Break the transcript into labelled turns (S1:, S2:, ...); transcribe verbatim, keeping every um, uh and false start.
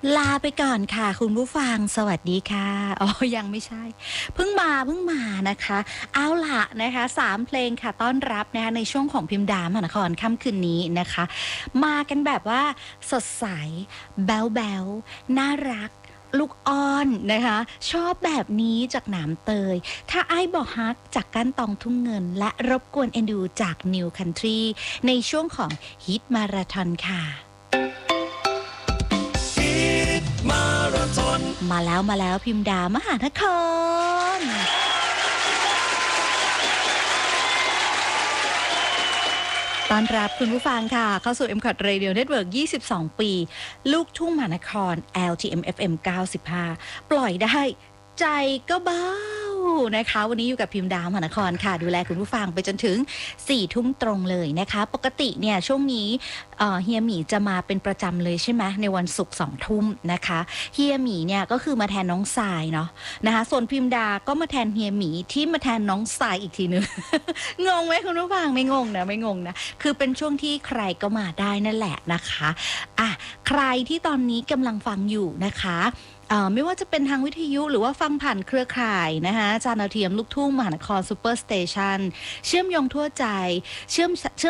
S1: ลาไปก่อนค่ะคุณผู้ฟังสวัสดีค่ะอ๋อยังไม่ใช่เพิ่งมาเพิ่งมานะคะเอาล่ะนะคะสามเพลงค่ะต้อนรับนะคะในช่วงของพิมพ์ดามหานครค่ำคืนนี้นะคะมากันแบบว่าสดใสแบ๊วแบ๊วน่ารักลูกอ้อนนะคะชอบแบบนี้จากหนามเตยถ้าไอ้บอกฮักจากก้านตองทุ่งเงินและรบกวนเอ็นดูจากนิวคันทรีในช่วงของฮิตมาราธอนค่ะมาราธอนมาแล้วมาแล้วพิมพ์ดามหานครต้อนรับคุณผู้ฟังค่ะเข้าสู่ เอ็ม ซี โอ ที Radio Network ยี่สิบสอง ปีลูกทุ่งมหานคร แอล ที เอ็ม เอฟ เอ็ม เก้าสิบห้าปล่อยได้ใจก็เบานะคะวันนี้อยู่กับพิมพ์ดาวมหานครค่ะดูแลคุณผู้ฟังไปจนถึงสี่ทุ่มตรงเลยนะคะปกติเนี่ยช่วงนี้เอ่อเฮียหมีจะมาเป็นประจำเลยใช่ไหมในวันศุกร์สองทุ่มนะคะเฮียหมีเนี่ยก็คือมาแทนน้องทรายเนาะนะคะส่วนพิมพ์ดาก็มาแทนเฮียหมีที่มาแทนน้องทรายอีกทีนึง งงไหมคุณผู้ฟังไม่งงนะไม่งงนะคือเป็นช่วงที่ใครก็มาได้นั่นแหละนะคะอ่ะใครที่ตอนนี้กำลังฟังอยู่นะคะไม่ว่าจะเป็นทางวิทยุหรือว่าฟังผ่านเครือข่ายนะคะจานดาวเทียมลูกทุ่งมหานครซูเปอร์สเตชันเชื่อมโยงทั่วใจเชื่อมเชื่อม